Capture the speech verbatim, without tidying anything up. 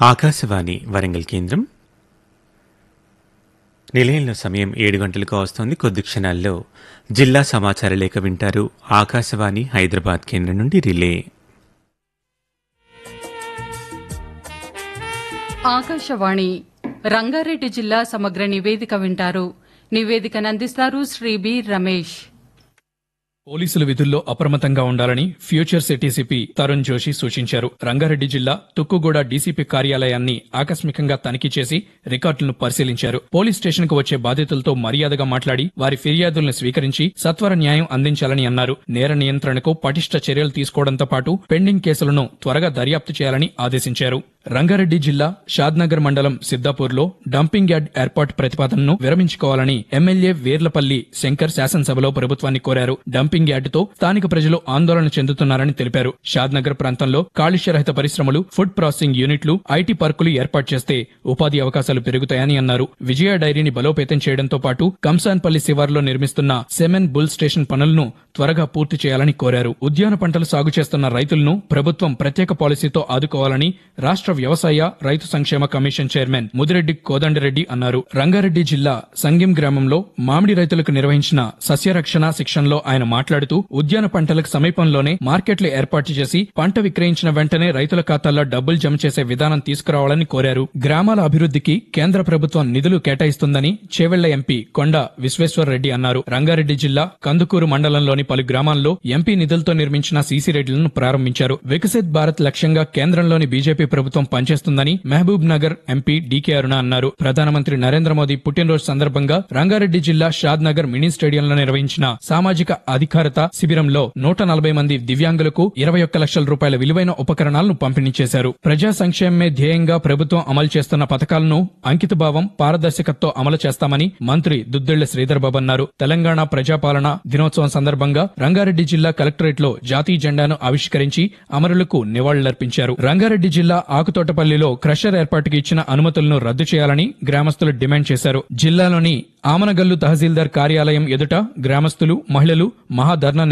ఆకాశవాణి వరంగల్ కేంద్రం. నిలయంలో సమయం ఏడు గంటలకు వస్తోంది. కొద్ది క్షణాల్లో జిల్లా సమాచార లేఖ వింటారు. ఆకాశవాణి హైదరాబాద్ కేంద్రం నుండి రిలే. ఆకాశవాణి రంగారెడ్డి జిల్లా సమగ్ర నివేదిక వింటారు. నివేదికను అందిస్తారు శ్రీ బి రమేష్. పోలీసుల విధుల్లో అప్రమత్తంగా ఉండాలని future city CP Tarun Joshi సూచించారు. రంగారెడ్డి జిల్లా తుక్కుగూడ డీసీపీ కార్యాలయాన్ని ఆకస్మికంగా తనిఖీ చేసి రికార్డులను పరిశీలించారు. పోలీస్ స్టేషన్ కు వచ్చే బాధితులతో మర్యాదగా మాట్లాడి వారి ఫిర్యాదులను స్వీకరించి సత్వర న్యాయం అందించాలని అన్నారు. నేర నియంత్రణకు పటిష్ట చర్యలు తీసుకోవడంతో పాటు పెండింగ్ కేసులను త్వరగా దర్యాప్తు చేయాలని ఆదేశించారు. రంగారెడ్డి జిల్లా షాద్నగర్ మండలం సిద్దాపూర్లో డంపింగ్ యార్డ్ ఏర్పాటు ప్రతిపాదనను విరమించుకోవాలని ఎమ్మెల్యే వేర్లపల్లి శంకర్ శాసనసభలో ప్రభుత్వాన్ని కోరారు. డంపింగ్ యార్డుతో స్థానిక ప్రజలు ఆందోళన చెందుతున్నారని తెలిపారు. షాద్నగర్ ప్రాంతంలో కాలుష్యరహిత పరిశ్రమలు, ఫుడ్ ప్రాసెసింగ్ యూనిట్లు, ఐటీ పార్కులు ఏర్పాటు చేస్తే ఉపాధి అవకాశాలు పెరుగుతాయని అన్నారు. విజయ డైరీని బలోపేతం చేయడంతో పాటు కంసాన్పల్లి శివారులో నిర్మిస్తున్న సెమెన్ బుల్ స్టేషన్ పనులను త్వరగా పూర్తి చేయాలని కోరారు. ఉద్యాన పంటలు సాగు చేస్తున్న రైతులను ప్రభుత్వం ప్రత్యేక పాలసీతో ఆదుకోవాలని రాష్ట్ర వ్యవసాయ రైతు సంక్షేమ కమిషన్ చైర్మన్ ముదిరెడ్డి కోదండరెడ్డి అన్నారు. రంగారెడ్డి జిల్లా సంగిం గ్రామంలో మామిడి రైతులకు నిర్వహించిన సస్యరక్షణ శిక్షణలో ఆయన మాట్లాడుతూ ఉద్యాన పంటలకు సమీపంలోనే మార్కెట్లు ఏర్పాటు చేసి పంట విక్రయించిన వెంటనే రైతుల ఖాతాల్లో డబ్బులు జమ చేసే విధానం తీసుకురావాలని కోరారు. గ్రామాల అభివృద్ధికి కేంద్ర ప్రభుత్వం నిధులు కేటాయిస్తుందని చేవెళ్ల ఎంపీ కొండ విశ్వేశ్వరరెడ్డి అన్నారు. రంగారెడ్డి జిల్లా కందుకూరు మండలంలోని పలు గ్రామాల్లో ఎంపీ నిధులతో నిర్మించిన సీసీ రోడ్లను ప్రారంభించారు. వికసిత్ భారత్ లక్ష్యంగా కేంద్రంలోని బీజేపీ ప్రభుత్వం పనిచేస్తుందని మహబూబ్ నగర్ ఎంపీ డీకే అరుణ అన్నారు. ప్రధానమంత్రి నరేంద్ర మోదీ పుట్టినరోజు సందర్భంగా రంగారెడ్డి జిల్లా షాద్ నగర్ మినీ స్టేడియంలో నిర్వహించిన సామాజిక అధికారత శిబిరంలో నూట నలభై మంది దివ్యాంగులకు ఇరవై ఒక్క లక్షల రూపాయల విలువైన ఉపకరణాలను పంపిణీ చేశారు. ప్రజా సంక్షేమమే ధ్యేయంగా ప్రభుత్వం అమలు చేస్తున్న పథకాలను అంకితభావం, పారదర్శకతతో అమలు చేస్తామని మంత్రి దుద్దిళ్ల శ్రీధర్ బాబు అన్నారు. తెలంగాణ ప్రజాపాలన దినోత్సవం సందర్భంగా రంగారెడ్డి జిల్లా కలెక్టరేట్ లో జాతీయ జెండాను ఆవిష్కరించి అమరులకు నివాళులర్పించారు. రంగారెడ్డి జిల్లా ఆకుతోటపల్లిలో క్రషర్ ఏర్పాటుకు ఇచ్చిన అనుమతులను రద్దు చేయాలని గ్రామస్తులు డిమాండ్ చేశారు. జిల్లాలోని ఆమనగల్లు తహసీల్దార్ కార్యాలయం ఎదుట గ్రామస్తులు, మహిళలు మహాధర్నా